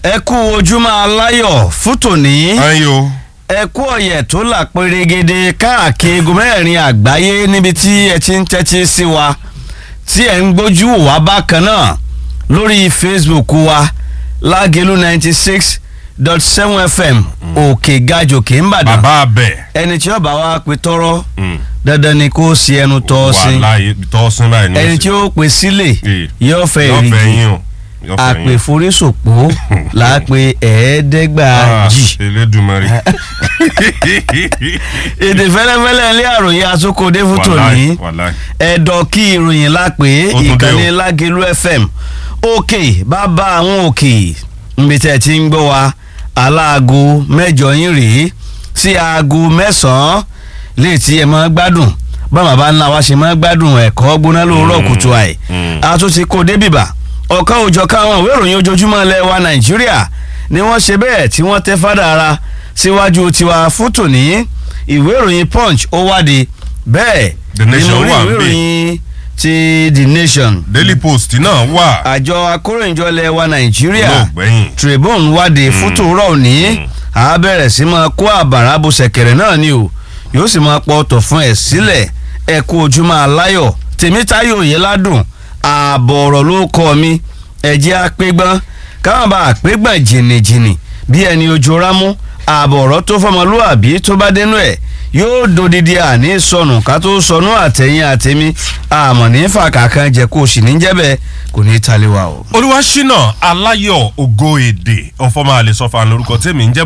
ẹ kú ojúmọ́ aláyọ̀ fún tòní. ayo. ẹ kú ọ̀yẹ̀ tó là pérégede káàkiri igun mẹ́rin àgbáyé níbi tí ẹ ti ń tẹ́tí sí wa tí ẹ ń gbójú wa bákan náà lórí Facebook wa Lágelú 96.7 FM òkè gajòkè ńbàdàn. bàbá abẹ. ẹni tí ó bá wa pe tọrọ dandan ni kó sí ẹnu tọ́ sí. wàhálà tọ́sìn báyìí ní. ẹni tí ó pe sílẹ̀ yóò fẹ́ yín ìrìjì o. àpèforísòpó làápè ẹ̀ẹ́dẹ́gbàjì. Elédùmarè. èdè fẹ́lẹ́fẹ́lẹ́ ilé àròyìn asokode fún tòní ẹ̀dọ̀ kí ìròyìn lápè ìkànnì Lágelú FM òkè bàbá àwọn òkè níbi tẹ́ ti ń gbọ́ wa aláago mẹ́jọ yín rèé sí aago mẹ́sàn-án lè tí ẹ máa gbádùn báwọn bá ńlá wa ṣe máa gbádùn ẹ̀kọ́ gbóná lóòrọ̀ kùtù àì àtúntì kò débìbà ọ̀kan òjọ̀kan àwọn ìwé ìròyìn ojoojúmọ́ ilẹ̀ wa Nàìjíríà ni wọ́n ṣe bẹ́ẹ̀ tí wọ́n tẹ́ fádà ara síwájú tiwa fún tòní. ìwé ìròyìn Punch ó wádìí bẹ́ẹ̀ ni mo rí ìwé ìròyìn ti The Nation. Daily Post náà wà. àjọ akóròyìnjọ ilẹ̀ wa Nàìjíríà Tribune wádìí fún tòórọ́ òní a bẹ̀rẹ̀ sí máa kó àbàrà bo ṣẹ̀kẹ̀rẹ̀ náà ni o yóò sì máa pọ̀ ọ̀tọ̀ fún ẹ̀ sílẹ̀ ẹ kú ojúmọ́ aláyọ̀ Tèmítáyọ̀ Oyèládùn ààbọ̀ ọ̀rọ̀ ló kọ́ mi ẹ̀jẹ̀ apẹ́gbọ́n káwọn bá apẹ́gbọ́n jìnnìjìnnì bí ẹni ojú rámú ààbọ̀ ọ̀rọ̀ tó fọmọlúwàbí tó bá dénú ẹ̀ yóò dodidi àní sọnù ká tó sọnù àtẹ̀yìn àtẹ̀mí àmọ̀ ní fàkàkàn jẹ́ kó o sì ní jẹ́bẹ̀ kò ní í taliwa o. Olúwaṣínà Aláyọ̀ Ògo Èdè ọ̀fọ̀mọ́ àlè sọ́fà lórúkọ tèmi ń jẹ́